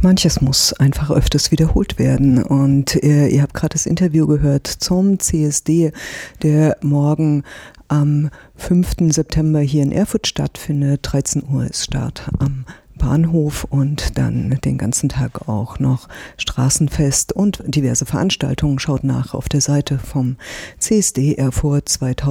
Manches muss einfach öfters wiederholt werden. Und ihr habt gerade das Interview gehört zum CSD, der morgen am 5. September hier in Erfurt stattfindet. 13 Uhr ist Start am Bahnhof und dann den ganzen Tag auch noch Straßenfest und diverse Veranstaltungen. Schaut nach auf der Seite vom CSD Erfurt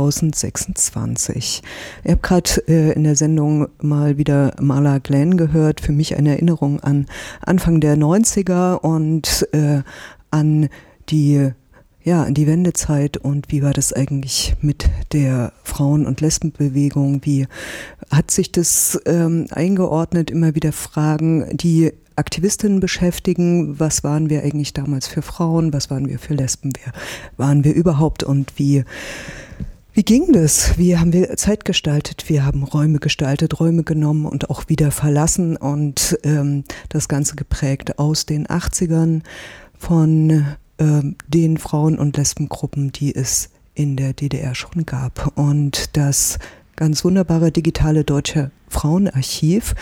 2026. Ihr habt gerade in der Sendung mal wieder Marla Glenn gehört. Für mich eine Erinnerung an Anfang der 90er und an die Wendezeit und wie war das eigentlich mit der Frauen- und Lesbenbewegung? Wie hat sich das eingeordnet? Immer wieder Fragen, die Aktivistinnen beschäftigen. Was waren wir eigentlich damals für Frauen? Was waren wir für Lesben? Wer waren wir überhaupt? Und wie ging das? Wie haben wir Zeit gestaltet? Wir haben Räume gestaltet, Räume genommen und auch wieder verlassen und das Ganze geprägt aus den 80ern von den Frauen- und Lesbengruppen, die es in der DDR schon gab. Und das ganz wunderbare digitale Deutsche Frauenarchiv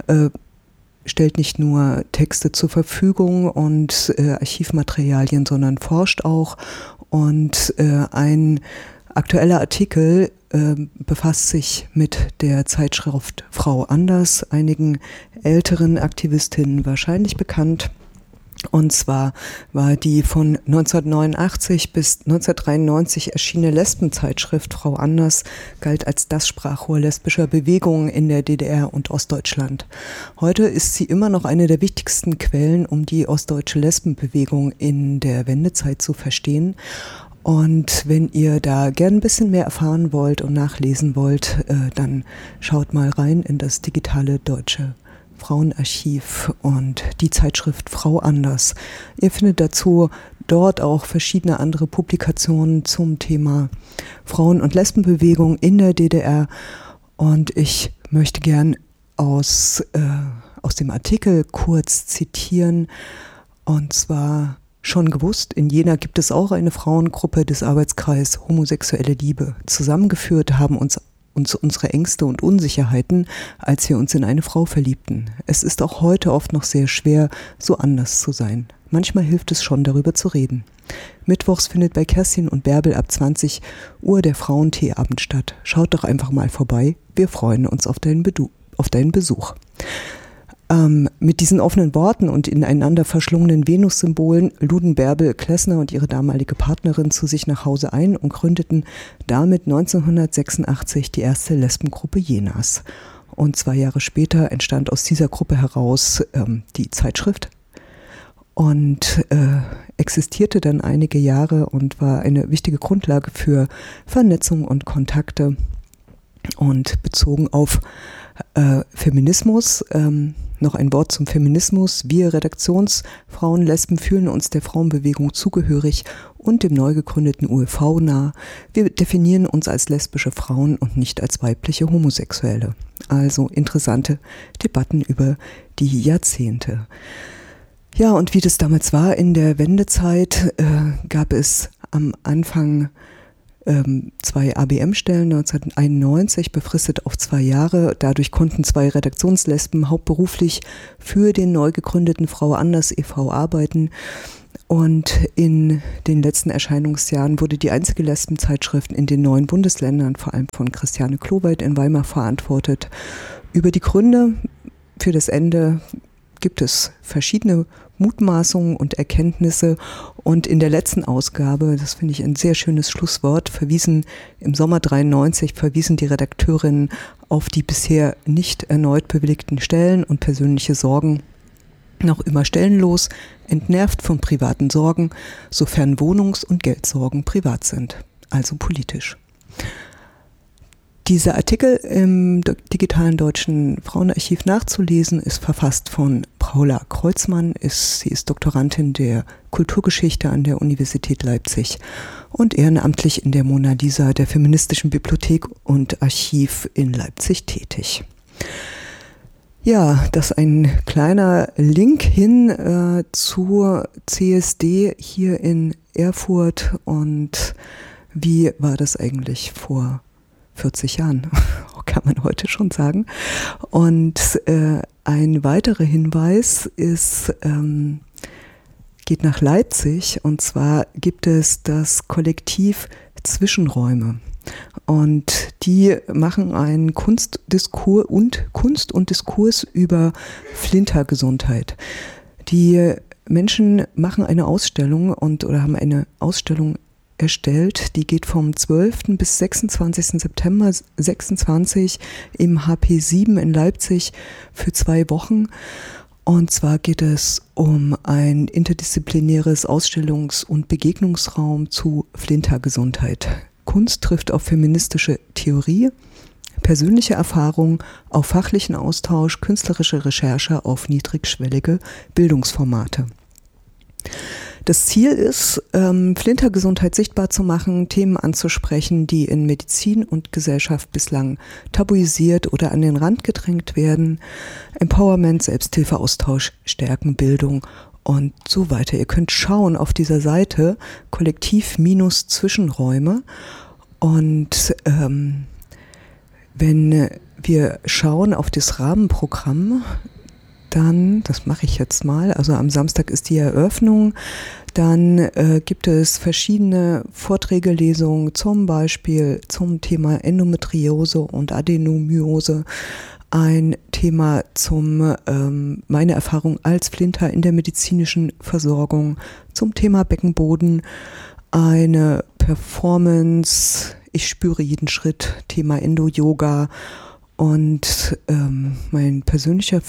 stellt nicht nur Texte zur Verfügung und Archivmaterialien, sondern forscht auch. Und ein aktueller Artikel befasst sich mit der Zeitschrift Frau Anders, einigen älteren Aktivistinnen wahrscheinlich bekannt. Und zwar war die von 1989 bis 1993 erschienene Lesbenzeitschrift Frau Anders galt als das Sprachrohr lesbischer Bewegungen in der DDR und Ostdeutschland. Heute ist sie immer noch eine der wichtigsten Quellen, um die ostdeutsche Lesbenbewegung in der Wendezeit zu verstehen. Und wenn ihr da gern ein bisschen mehr erfahren wollt und nachlesen wollt, dann schaut mal rein in das digitale Deutsche Frauenarchiv und die Zeitschrift Frau Anders. Ihr findet dazu dort auch verschiedene andere Publikationen zum Thema Frauen- und Lesbenbewegung in der DDR. Und ich möchte gern aus dem Artikel kurz zitieren. Und zwar: Schon gewusst, in Jena gibt es auch eine Frauengruppe des Arbeitskreises Homosexuelle Liebe. Zusammengeführt haben uns unsere Ängste und Unsicherheiten, als wir uns in eine Frau verliebten. Es ist auch heute oft noch sehr schwer, so anders zu sein. Manchmal hilft es schon, darüber zu reden. Mittwochs findet bei Kerstin und Bärbel ab 20 Uhr der Frauenteeabend statt. Schaut doch einfach mal vorbei. Wir freuen uns auf deinen Besuch. Mit diesen offenen Worten und ineinander verschlungenen Venussymbolen luden Bärbel Klessner und ihre damalige Partnerin zu sich nach Hause ein und gründeten damit 1986 die erste Lesbengruppe Jenas. Und 2 Jahre später entstand aus dieser Gruppe heraus die Zeitschrift und existierte dann einige Jahre und war eine wichtige Grundlage für Vernetzung und Kontakte und bezogen auf Feminismus. Noch ein Wort zum Feminismus. Wir Redaktionsfrauen Lesben fühlen uns der Frauenbewegung zugehörig und dem neu gegründeten UEV nah. Wir definieren uns als lesbische Frauen und nicht als weibliche Homosexuelle. Also interessante Debatten über die Jahrzehnte. Ja, und wie das damals war in der Wendezeit, gab es am Anfang 2 ABM-Stellen 1991, befristet auf 2 Jahre. Dadurch konnten 2 Redaktionslesben hauptberuflich für den neu gegründeten Frau Anders e.V. arbeiten. Und in den letzten Erscheinungsjahren wurde die einzige Lesbenzeitschrift in den 9 Bundesländern, vor allem von Christiane Kloweit in Weimar, verantwortet. Über die Gründe für das Ende gibt es verschiedene Mutmaßungen und Erkenntnisse. Und in der letzten Ausgabe, das finde ich ein sehr schönes Schlusswort, im Sommer 93 verwiesen die Redakteurinnen auf die bisher nicht erneut bewilligten Stellen und persönliche Sorgen, noch immer stellenlos, entnervt von privaten Sorgen, sofern Wohnungs- und Geldsorgen privat sind, also politisch. Dieser Artikel im digitalen Deutschen Frauenarchiv nachzulesen ist verfasst von Paula Kreuzmann. Sie ist Doktorandin der Kulturgeschichte an der Universität Leipzig und ehrenamtlich in der Mona Lisa der Feministischen Bibliothek und Archiv in Leipzig tätig. Ja, das ist ein kleiner Link hin zur CSD hier in Erfurt. Und wie war das eigentlich vor 40 Jahren, kann man heute schon sagen. Und ein weiterer Hinweis geht nach Leipzig, und zwar gibt es das Kollektiv Zwischenräume. Und die machen einen Kunst und Diskurs über Flintergesundheit. Die Menschen machen eine Ausstellung oder haben eine Ausstellung erstellt, die geht vom 12. bis 26. September 26 im HP7 in Leipzig für 2 Wochen. Und zwar geht es um ein interdisziplinäres Ausstellungs- und Begegnungsraum zu Flintergesundheit. Kunst trifft auf feministische Theorie, persönliche Erfahrung auf fachlichen Austausch, künstlerische Recherche auf niedrigschwellige Bildungsformate. Das Ziel ist, Flintergesundheit sichtbar zu machen, Themen anzusprechen, die in Medizin und Gesellschaft bislang tabuisiert oder an den Rand gedrängt werden. Empowerment, Selbsthilfe, Austausch, Stärken, Bildung und so weiter. Ihr könnt schauen auf dieser Seite Kollektiv-Zwischenräume, und wenn wir schauen auf das Rahmenprogramm, dann, das mache ich jetzt mal, also am Samstag ist die Eröffnung, dann gibt es verschiedene Vorträge, Lesungen, zum Beispiel zum Thema Endometriose und Adenomyose, ein Thema zum meine Erfahrung als Flinter in der medizinischen Versorgung, zum Thema Beckenboden, eine Performance, ich spüre jeden Schritt, Thema Endo-Yoga, und mein persönlicher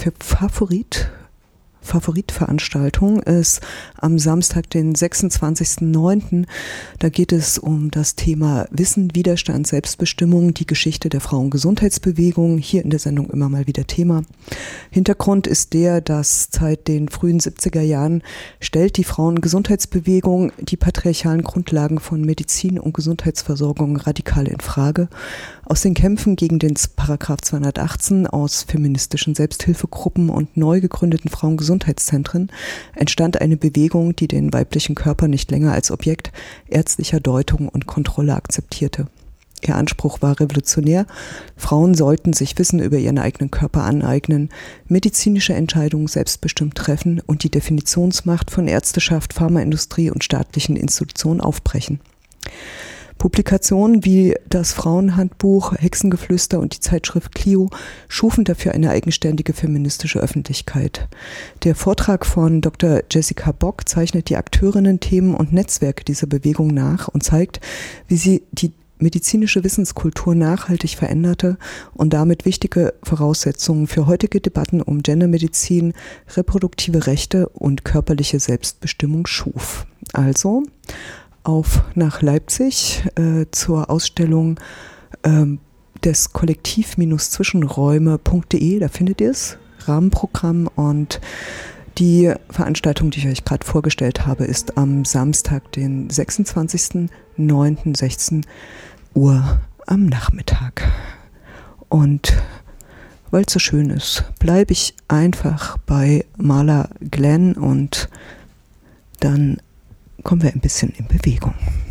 Favoritveranstaltung ist am Samstag, den 26.09. Da geht es um das Thema Wissen, Widerstand, Selbstbestimmung, die Geschichte der Frauengesundheitsbewegung. Hier in der Sendung immer mal wieder Thema. Hintergrund ist der, dass seit den frühen 70er Jahren stellt die Frauengesundheitsbewegung die patriarchalen Grundlagen von Medizin und Gesundheitsversorgung radikal in Frage. Aus den Kämpfen gegen den Paragraph 218 aus feministischen Selbsthilfegruppen und neu gegründeten Frauengesundheitszentren entstand eine Bewegung, die den weiblichen Körper nicht länger als Objekt ärztlicher Deutung und Kontrolle akzeptierte. Ihr Anspruch war revolutionär. Frauen sollten sich Wissen über ihren eigenen Körper aneignen, medizinische Entscheidungen selbstbestimmt treffen und die Definitionsmacht von Ärzteschaft, Pharmaindustrie und staatlichen Institutionen aufbrechen. Publikationen wie das Frauenhandbuch, Hexengeflüster und die Zeitschrift Clio schufen dafür eine eigenständige feministische Öffentlichkeit. Der Vortrag von Dr. Jessica Bock zeichnet die Akteurinnen, Themen und Netzwerke dieser Bewegung nach und zeigt, wie sie die medizinische Wissenskultur nachhaltig veränderte und damit wichtige Voraussetzungen für heutige Debatten um Gendermedizin, reproduktive Rechte und körperliche Selbstbestimmung schuf. Also auf nach Leipzig zur Ausstellung des Kollektiv-Zwischenräume.de, da findet ihr es, Rahmenprogramm, und die Veranstaltung, die ich euch gerade vorgestellt habe, ist am Samstag, den 26.09. 16 Uhr am Nachmittag. Und weil es so schön ist, bleibe ich einfach bei Marla Glenn, und dann kommen wir ein bisschen in Bewegung.